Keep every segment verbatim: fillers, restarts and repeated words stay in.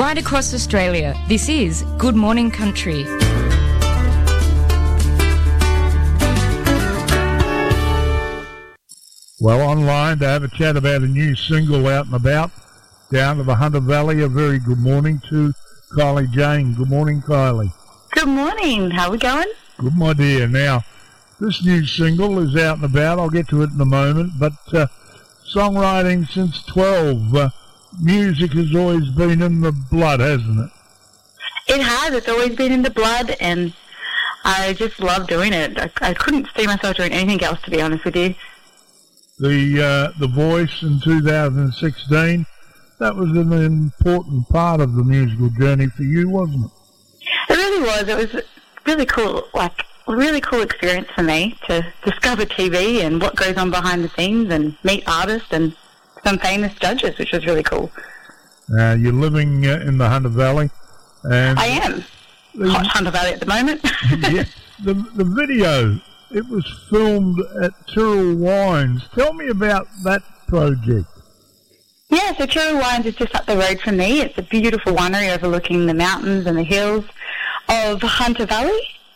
Right across Australia, this is Good Morning Country. Well, online to have a chat about a new single out and about down to the Hunter Valley. A very good morning to Kylie Jane. Good morning, Kylie. Good morning. How are we going? Good, my dear. Now, this new single is out and about. I'll get to it in a moment. But uh, songwriting since twelve. Uh, music has always been in the blood, hasn't it? It has. It's always been in the blood, and I just love doing it. I, I couldn't see myself doing anything else, to be honest with you. The uh, the Voice in two thousand sixteen, that was an important part of the musical journey for you, wasn't it? It really was. It was really cool, like a really cool experience for me to discover T V and what goes on behind the scenes and meet artists and some famous judges, which was really cool. Uh, you're living uh, in the Hunter Valley. And I am. The, Hot Hunter Valley at the moment. yeah, the, the video, it was filmed at Tyrrell Wines. Tell me about that project. Yeah, so Tyrrell Wines is just up the road from me. It's a beautiful winery overlooking the mountains and the hills of Hunter Valley.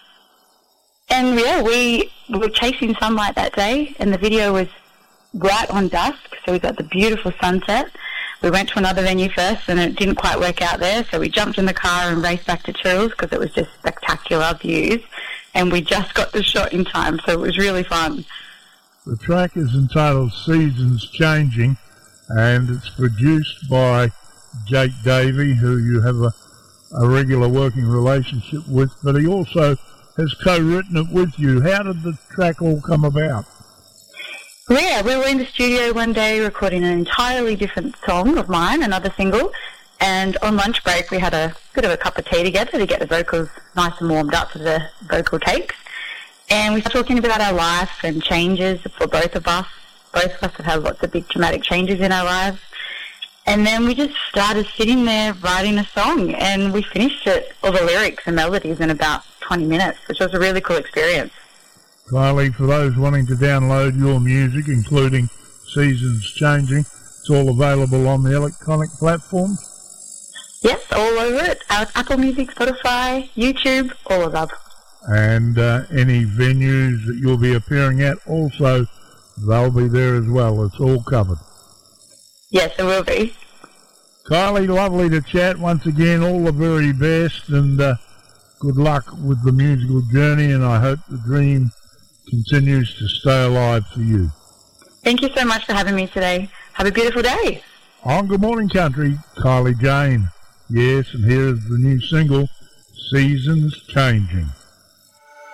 And yeah, we were chasing sunlight that day, and the video was right on dusk, so we got the beautiful sunset. We went to another venue first, and it didn't quite work out there, so we jumped in the car and raced back to Tyrrell's because it was just spectacular views, and we just got the shot in time, so it was really fun. The track is entitled Seasons Changing, and it's produced by Jake Davey, who you have a, a regular working relationship with, but he also has co-written it with you. How did the track all come about? Yeah, we were in the studio one day recording an entirely different song of mine, another single, and on lunch break we had a bit of a cup of tea together to get the vocals nice and warmed up for the vocal takes. And we started talking about our life and changes for both of us. Both of us have had lots of big traumatic changes in our lives. And then we just started sitting there writing a song, and we finished it, all the lyrics and melodies, in about twenty minutes, which was a really cool experience. Kylie, for those wanting to download your music, including Seasons Changing, it's all available on the electronic platforms? Yes, all over it. Uh, Apple Music, Spotify, YouTube, all of them. And uh, any venues that you'll be appearing at, also, they'll be there as well. It's all covered. Yes, it will be. Kylie, lovely to chat once again. All the very best, and uh, good luck with the musical journey, and I hope the dream continues to stay alive for you. Thank you so much for having me today. Have a beautiful day. On Good Morning Country, Kylie Jane. Yes, and here is the new single, Seasons Changing.